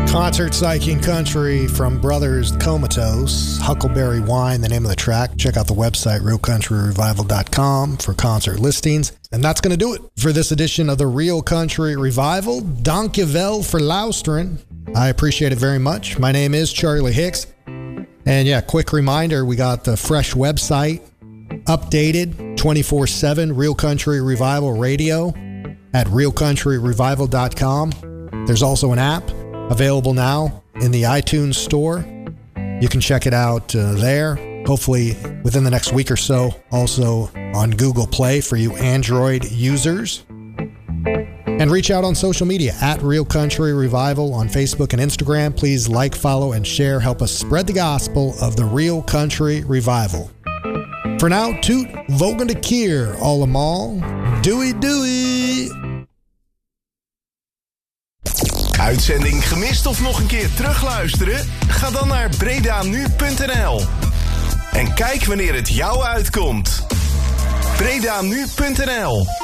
Concert Psyching Country from Brothers Comatose. Huckleberry Wine, the name of the track. Check out the website, realcountryrevival.com, for concert listings. And that's going to do it for this edition of the Real Country Revival. Dankjewel for luisteren. I appreciate it very much. My name is Charlie Hicks. And yeah, quick reminder, we got the fresh website, updated 24/7, Real Country Revival Radio at realcountryrevival.com. There's also an app available now in the iTunes store. You can check it out there, hopefully within the next week or so, also on Google Play for you Android users. And reach out on social media at Real Country Revival on Facebook and Instagram. Please like, follow, and share. Help us spread the gospel of the Real Country Revival. For now, toot volgende keer allemaal. Doei doei! Uitzending gemist of nog een keer terugluisteren? Ga dan naar bredanu.nl en kijk wanneer het jou uitkomt. bredanu.nl